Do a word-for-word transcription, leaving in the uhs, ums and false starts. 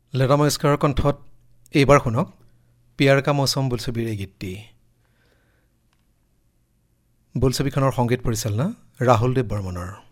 লতা মংগেশকাৰৰ কণ্ঠত এইবাৰ শুনক পিয়াৰ কা মৌচম বোলছবিৰ এই গীতটি। বোলছবিখনৰ সংগীত পৰিচালনা ৰাহুল দেৱ বৰ্মনৰ।